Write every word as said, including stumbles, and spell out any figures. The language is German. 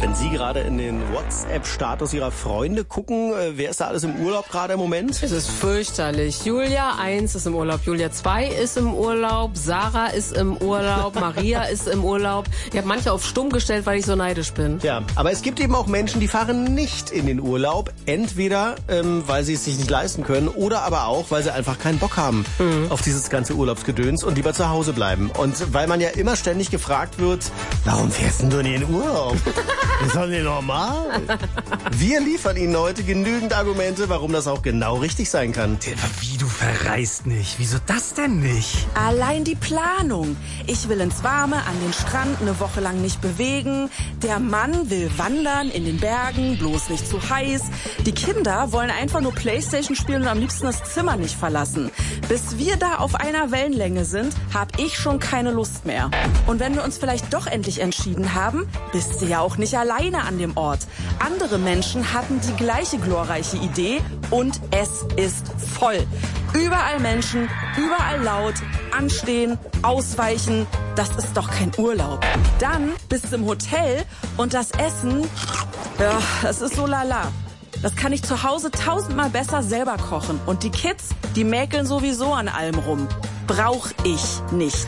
Wenn Sie gerade in den WhatsApp-Status Ihrer Freunde gucken, wer ist da alles im Urlaub gerade im Moment? Es ist fürchterlich. Julia eins ist im Urlaub, Julia zwei ist im Urlaub, Sarah ist im Urlaub, Maria ist im Urlaub. Ich habe manche auf stumm gestellt, weil ich so neidisch bin. Ja, aber es gibt eben auch Menschen, die fahren nicht in den Urlaub. Entweder, ähm, weil sie es sich nicht leisten können oder aber auch, weil sie einfach keinen Bock haben mhm. auf dieses ganze Urlaubsgedöns und lieber zu Hause bleiben. Und weil man ja immer ständig gefragt wird, warum fährst denn du in den Urlaub? Ist doch nicht normal. Wir liefern Ihnen heute genügend Argumente, warum das auch genau richtig sein kann. Wie, du verreist nicht? Wieso das denn nicht? Allein die Planung. Ich will ins Warme, an den Strand, eine Woche lang nicht bewegen. Der Mann will wandern in den Bergen, bloß nicht zu heiß. Die Kinder wollen einfach nur Playstation spielen und am liebsten das Zimmer nicht verlassen. Bis wir da auf einer Wellenlänge sind, hab ich schon keine Lust mehr. Und wenn wir uns vielleicht doch endlich entschieden haben, bist du ja auch nicht alleine an dem Ort. Andere Menschen hatten die gleiche glorreiche Idee und es ist voll. Überall Menschen, überall laut, anstehen, ausweichen. Das ist doch kein Urlaub. Dann bist du im Hotel und das Essen, ja, das ist so lala. Das kann ich zu Hause tausendmal besser selber kochen. Und die Kids, die mäkeln sowieso an allem rum. Brauch ich nicht.